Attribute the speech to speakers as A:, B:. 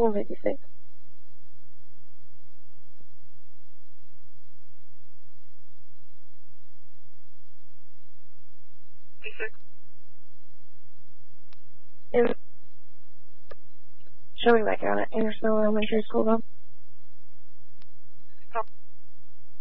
A: 156. Show me back out at Anderson Elementary School, though.